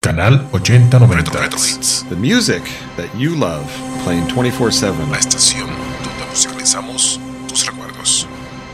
Canal 8090 Retro Hits. The music that you love, playing 24/7. La estación donde musicalizamos tus recuerdos.